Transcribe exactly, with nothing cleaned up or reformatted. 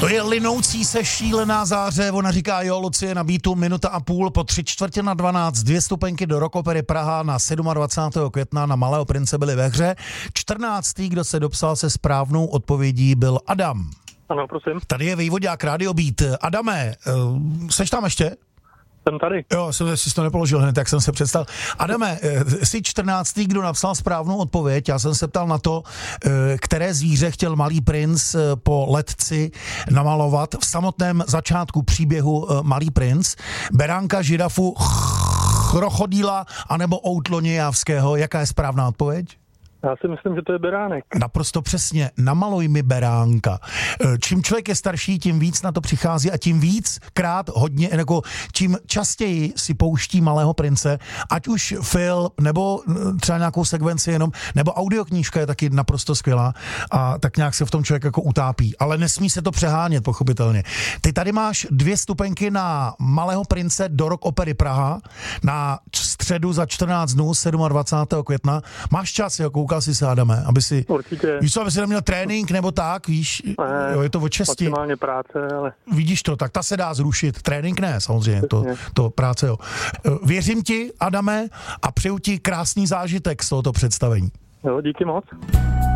To je linoucí se šílená záře, ona říká jo, Lucie, na beatu minuta a půl po tři čtvrtě na dvanáct, dvě stupenky do Rock Opery Praha na dvacátého sedmého května na Malého prince byly ve hře. čtrnáctý, kdo se dopsal se správnou odpovědí, byl Adam. Ano, prosím. Tady je Vývodňák Radio Beat. Adame, seš tam ještě? Jsem tady. Jo, jsem si to nepoložil hned, jak jsem se představil. Adame, jsi čtrnáctý, kdo napsal správnou odpověď. Já jsem se ptal na to, které zvíře chtěl Malý princ po letci namalovat v samotném začátku příběhu Malý princ. Beránka, žirafu, krokodýla anebo outloně jávského. Jaká je správná odpověď? Já si myslím, že to je beránek. Naprosto přesně. Namaluj mi beránka. Čím člověk je starší, tím víc na to přichází a tím víc krát hodně, jako čím častěji si pouští Malého prince, ať už film, nebo třeba nějakou sekvenci jenom, nebo audioknížka je taky naprosto skvělá a tak nějak se v tom člověk jako utápí. Ale nesmí se to přehánět, pochopitelně. Ty tady máš dvě stupenky na Malého prince do Rock Opery Praha na středu za čtrnáct dnů, dvacátého sedmého května. Máš čas, jako koukal si se, Adame, aby si... Určitě. Víš co, aby si neměl trénink nebo tak, víš? Ne, jo, je to o česti. Maximálně práce, ale... Vidíš to, tak ta se dá zrušit. Trénink ne, samozřejmě, to, to práce, jo. Věřím ti, Adame, a přeju ti krásný zážitek z tohoto představení. Jo, díky moc.